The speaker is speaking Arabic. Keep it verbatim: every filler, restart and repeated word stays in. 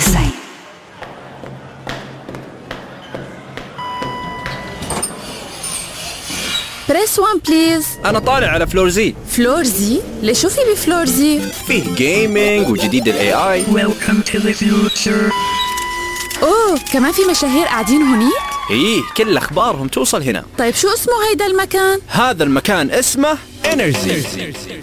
حسين. بريس وان بليز. أنا طالع على فلور زي. فلور زي؟ ليش شو في بفلور زي؟ فيه جيمينج وجديد ال إيه آي. Welcome to the future. أوه كمان في مشاهير قاعدين هوني؟ إيه كل أخبارهم توصل هنا. طيب شو اسمه هيدا المكان؟ هذا المكان اسمه إنرجي.